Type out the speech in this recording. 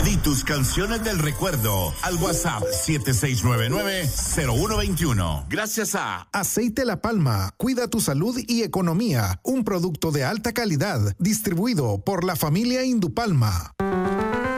Pedí tus canciones del recuerdo al WhatsApp 7699-0121. Gracias a Aceite La Palma, cuida tu salud y economía. Un producto de alta calidad, distribuido por la familia Indupalma.